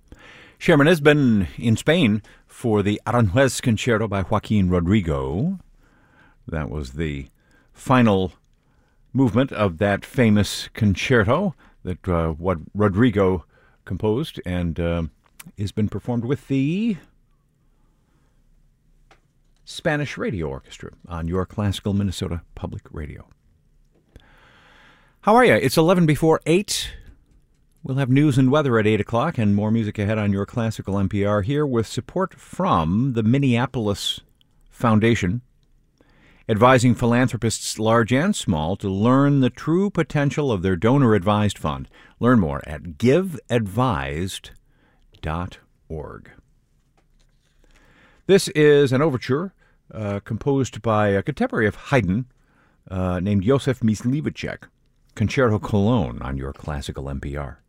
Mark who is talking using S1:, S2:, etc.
S1: Sherman has been in Spain for the Aranjuez Concerto by Joaquin Rodrigo. That was the final movement of that famous concerto that what Rodrigo composed and has been performed with the Spanish Radio Orchestra on your classical Minnesota Public Radio. How are you? It's 11 before 8. We'll have news and weather at 8 o'clock and more music ahead on your classical NPR here with support from the Minneapolis Foundation, advising philanthropists large and small to learn the true potential of their donor-advised fund. Learn more at giveadvised.org. This is an overture composed by a contemporary of Haydn named Josef Myslivacek, Concerto Cologne on your classical NPR.